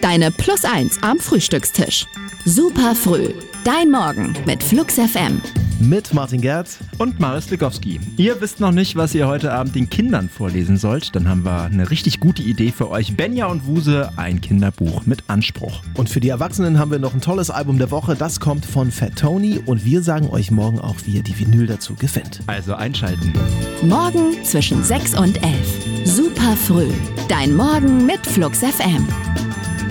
Deine Plus 1 am Frühstückstisch. Super früh. Dein Morgen mit Flux FM. Mit Martin Gerz und Marius Likowski. Ihr wisst noch nicht, was ihr heute Abend den Kindern vorlesen sollt? Dann haben wir eine richtig gute Idee für euch. Benja und Wuse, ein Kinderbuch mit Anspruch. Und für die Erwachsenen haben wir noch ein tolles Album der Woche. Das kommt von Fat Tony und wir sagen euch morgen auch, wie ihr die Vinyl dazu gefällt. Also einschalten. Morgen zwischen 6 und 11. Super früh. Dein Morgen mit Flux FM.